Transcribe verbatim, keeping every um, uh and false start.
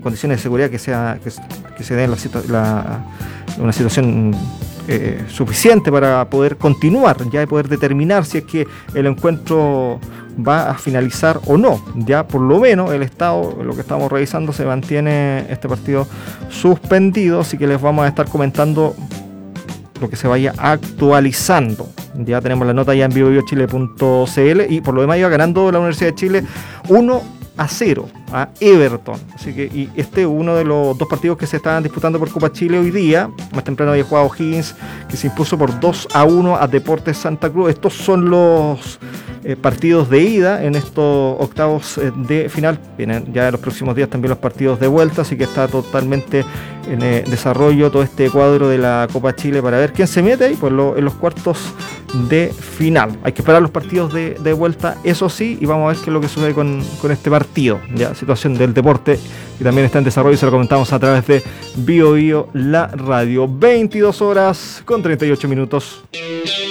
condiciones de seguridad que sea que, que se den la, la, una situación eh, suficiente para poder continuar, ya de poder determinar si es que el encuentro va a finalizar o no. Ya por lo menos el estado, lo que estamos revisando, se mantiene este partido suspendido, así que les vamos a estar comentando lo que se vaya actualizando. Ya tenemos la nota ya en vivo vivo chile punto c l y por lo demás iba ganando la Universidad de Chile uno a cero a Everton. Así que y este es uno de los dos partidos que se estaban disputando por Copa Chile hoy día. Más temprano había jugado Higgins, que se impuso por dos a uno a Deportes Santa Cruz. Estos son los eh, partidos de ida en estos octavos eh, de final. Vienen ya en los próximos días también los partidos de vuelta, así que está totalmente en eh, desarrollo todo este cuadro de la Copa Chile para ver quién se mete ahí pues, lo, en los cuartos de final. Hay que esperar los partidos de, de vuelta, eso sí, y vamos a ver qué es lo que sucede con, con este partido. Ya, situación del deporte que también está en desarrollo, se lo comentamos a través de Bio Bio, la radio. veintidós horas con treinta y ocho minutos.